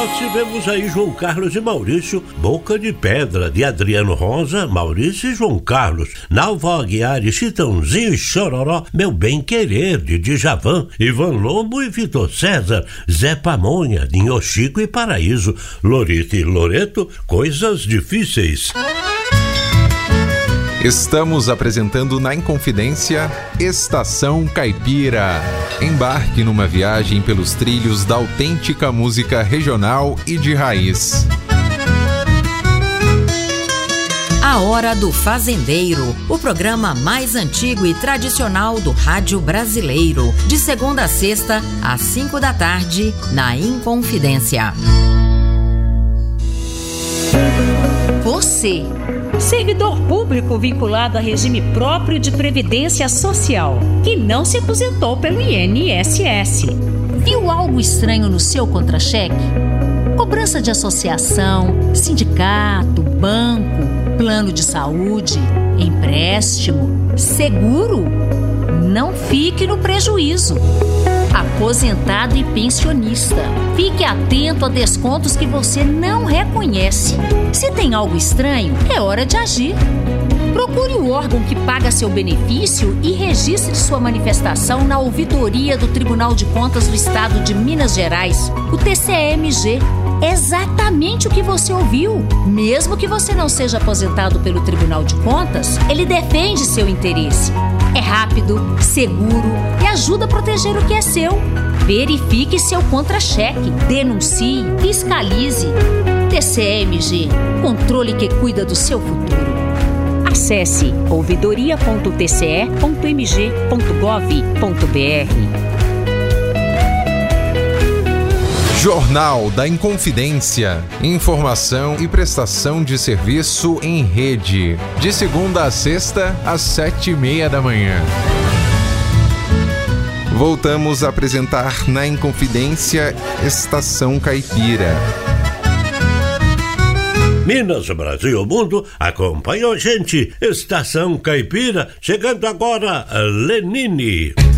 Nós tivemos aí João Carlos e Maurício, Boca de Pedra, de Adriano Rosa, Maurício e João Carlos, Nalva Aguiar e Chitãozinho e Chororó, Meu Bem Querer, de Djavan, Ivan Lobo e Vitor César, Zé Pamonha, de Oxico e Paraíso, Lorita e Loreto, Coisas Difíceis. Estamos apresentando na Inconfidência Estação Caipira. Embarque numa viagem pelos trilhos da autêntica música regional e de raiz. A Hora do Fazendeiro, o programa mais antigo e tradicional do rádio brasileiro, de segunda a sexta, às 5 da tarde, na Inconfidência. Você, servidor público vinculado a regime próprio de previdência social, que não se aposentou pelo INSS, viu algo estranho no seu contra-cheque? Cobrança de associação, sindicato, banco, plano de saúde, empréstimo, seguro? Não fique no prejuízo. Aposentado e pensionista, fique atento a descontos que você não reconhece. Se tem algo estranho, é hora de agir. Procure o órgão que paga seu benefício e registre sua manifestação na ouvidoria do Tribunal de Contas do Estado de Minas Gerais, o TCE-MG. Exatamente o que você ouviu. Mesmo que você não seja aposentado pelo Tribunal de Contas, ele defende seu interesse. É rápido, seguro e ajuda a proteger o que é seu. Verifique seu contra-cheque, denuncie, fiscalize. TCE-MG, controle que cuida do seu futuro. Acesse ouvidoria.tce.mg.gov.br. Jornal da Inconfidência. Informação e prestação de serviço em rede. De segunda a sexta, às 7:30 da manhã. Voltamos a apresentar na Inconfidência Estação Caipira. Minas, Brasil, Mundo, acompanha a gente. Estação Caipira, chegando agora, Lenine.